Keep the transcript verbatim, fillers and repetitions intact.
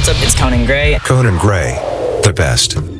what's up? It's Conan Gray. Conan Gray, the best.